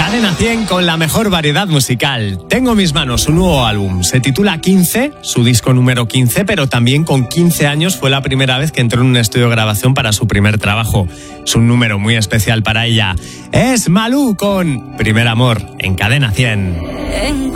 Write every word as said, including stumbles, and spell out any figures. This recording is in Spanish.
Cadena cien con la mejor variedad musical. Tengo en mis manos un nuevo álbum. Se titula quince, su disco número quince, pero también con quince años fue la primera vez que entró en un estudio de grabación para su primer trabajo. Es un número muy especial para ella. Es Malú con Primer Amor en Cadena cien. En